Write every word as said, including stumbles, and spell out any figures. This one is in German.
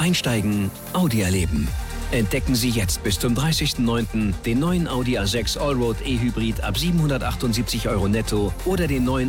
Einsteigen, Audi erleben. Entdecken Sie jetzt bis zum dreißigsten neunten den neuen Audi A sechs Allroad E-Hybrid ab siebenhundertachtundsiebzig Euro netto oder den neuen